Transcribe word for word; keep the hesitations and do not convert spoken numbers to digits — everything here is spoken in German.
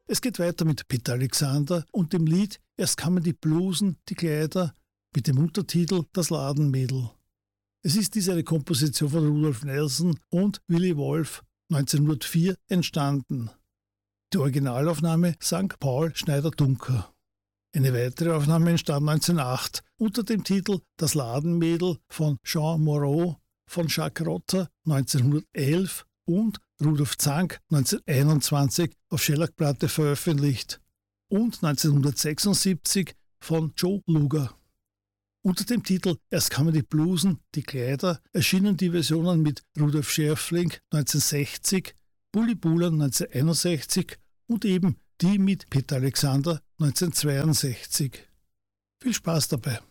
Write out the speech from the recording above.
Es geht weiter mit Peter Alexander und dem Lied Erst kamen die Blusen, die Kleider mit dem Untertitel Das Ladenmädel. Es ist dies eine Komposition von Rudolf Nelson und Willy Wolf neunzehnhundertvier entstanden. Die Originalaufnahme sang Paul Schneider-Dunker. Eine weitere Aufnahme entstand neunzehnhundertacht unter dem Titel Das Ladenmädel von Jean Moreau, von Jacques Rotter neunzehnhundertelf und Rudolf Zank neunzehnhunderteinundzwanzig auf Schellackplatte veröffentlicht und neunzehnhundertsechsundsiebzig von Joe Luger. Unter dem Titel Erst kamen die Blusen, die Kleider erschienen die Versionen mit Rudolf Schärfling neunzehnhundertsechzig, Bully Bulan neunzehnhunderteinundsechzig und eben die mit Peter Alexander neunzehnhundertzweiundsechzig. Viel Spaß dabei!